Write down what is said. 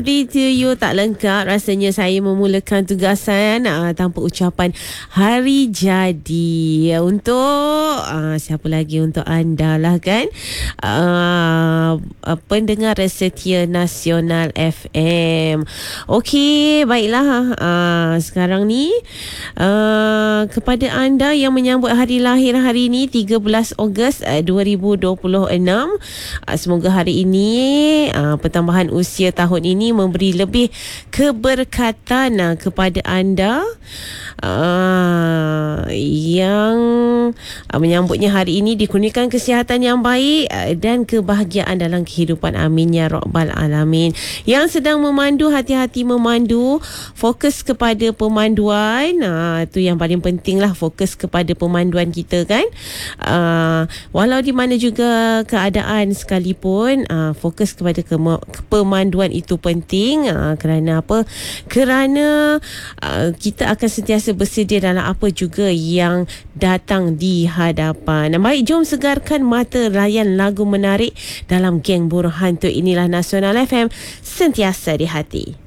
To you tak lengkap rasanya saya memulakan tugasan tanpa ucapan hari jadi untuk siapa lagi, untuk anda lah kan, pendengar setia Nasional FM. Okey, baiklah, sekarang ni kepada anda yang menyambut hari lahir hari ini 13 Ogos 2026, semoga hari ini pertambahan usia tahun ini memberi lebih keberkatan kepada anda yang menyambutnya hari ini, dikurniakan kesihatan yang baik dan kebahagiaan dalam kehidupan. Amin ya rabbal alamin. Yang sedang memandu, hati-hati memandu, fokus kepada pemanduan, itu yang paling penting lah, fokus kepada pemanduan kita kan. Walau di mana juga keadaan sekalipun, fokus kepada pemanduan itu penting. Kerana apa? Kerana kita akan sentiasa bersedia dalam apa juga yang datang di hadapan. Baik, jom segarkan mata, layan lagu menarik dalam Geng Buruh Hantu. Inilah Nasional FM, sentiasa di hati.